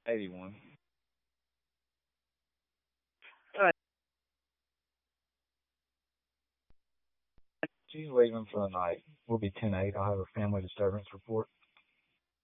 81. She's leaving for the night. We'll be 10-8. I'll have a family disturbance report.